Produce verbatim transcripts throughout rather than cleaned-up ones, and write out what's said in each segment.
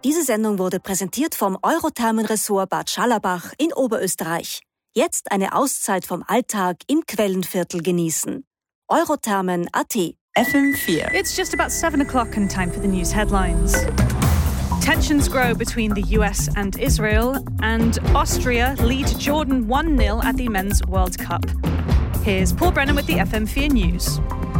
Diese Sendung wurde präsentiert vom Eurothermenressort Bad Schallerbach in Oberösterreich. Jetzt eine Auszeit vom Alltag im Quellenviertel genießen. Eurothermen Punkt a t. F M four. It's just about seven o'clock and time for the news headlines. Tensions grow between the U S and Israel, and Austria lead Jordan one nil at the Men's World Cup. Here's Paul Brennan with the F M four News.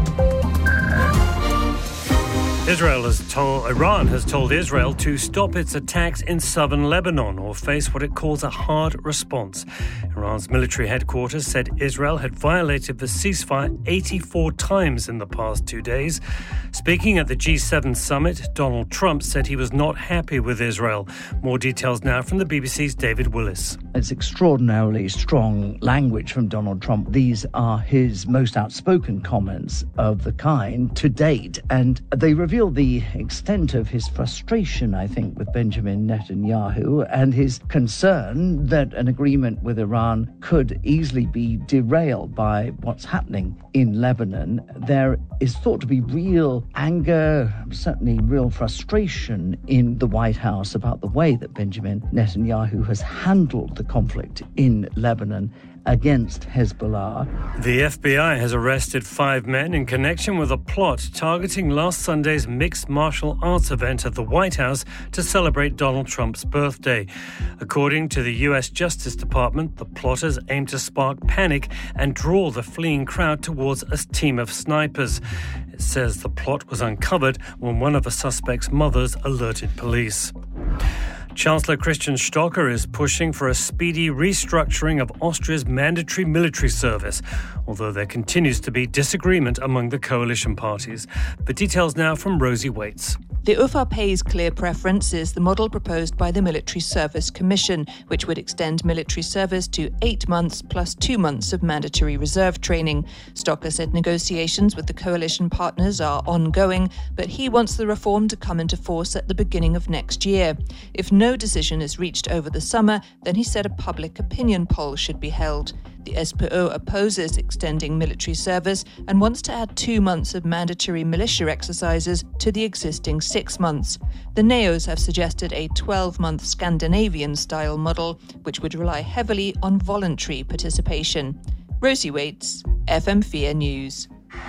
Israel has told, Iran has told Israel to stop its attacks in southern Lebanon or face what it calls a hard response. Iran's military headquarters said Israel had violated the ceasefire eighty-four times in the past two days. Speaking at the G seven summit, Donald Trump said he was not happy with Israel. More details now from the B B C's David Willis. It's extraordinarily strong language from Donald Trump. These are his most outspoken comments of the kind to date, and they reveal the extent of his frustration, I think, with Benjamin Netanyahu and his concern that an agreement with Iran could easily be derailed by what's happening in Lebanon. There is thought to be real anger, certainly real frustration in the White House about the way that Benjamin Netanyahu has handled the conflict in Lebanon against Hezbollah. The F B I has arrested five men in connection with a plot targeting last Sunday's mixed martial arts event at the White House to celebrate Donald Trump's birthday. According to the U S Justice Department, the plotters aimed to spark panic and draw the fleeing crowd towards a team of snipers. It says the plot was uncovered when one of the suspect's mothers alerted police. Chancellor Christian Stocker is pushing for a speedy restructuring of Austria's mandatory military service, although there continues to be disagreement among the coalition parties. The details now from Rosie Waits. The U V P's clear preference is the model proposed by the Military Service Commission, which would extend military service to eight months plus two months of mandatory reserve training. Stocker said negotiations with the coalition partners are ongoing, but he wants the reform to come into force at the beginning of next year. If no decision is reached over the summer, then he said a public opinion poll should be held. The S P O opposes extending military service and wants to add two months of mandatory militia exercises to the existing six months. The Neos have suggested a twelve-month Scandinavian-style model, which would rely heavily on voluntary participation. Rosie Waits, F M four News.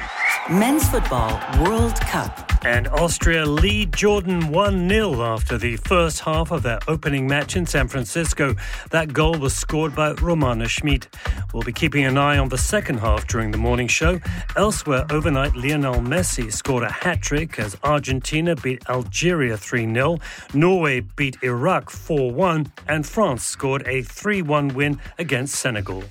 Men's Football World Cup. And Austria lead Jordan one nil after the first half of their opening match in San Francisco. That goal was scored by Romana Schmid. We'll be keeping an eye on the second half during the morning show. Elsewhere overnight, Lionel Messi scored a hat-trick as Argentina beat Algeria three nil. Norway beat Iraq four one and France scored a three one win against Senegal.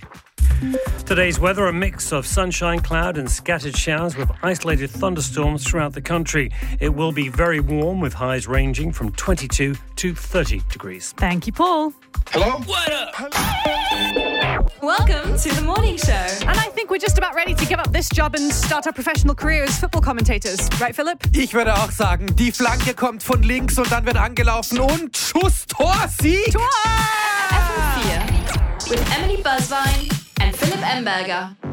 Today's weather, a mix of sunshine, cloud and scattered showers with isolated thunderstorms throughout the country. It will be very warm with highs ranging from twenty-two to thirty degrees. Thank you, Paul. Hello? What up? Welcome to the morning show. And I think we're just about ready to give up this job and start our professional career as football commentators. Right, Philip? Ich würde auch sagen, die Flanke kommt von links und dann wird angelaufen und Schuss, Tor, Sieg! Tor! F M four with Emily Buzzvine and Philip Emberger.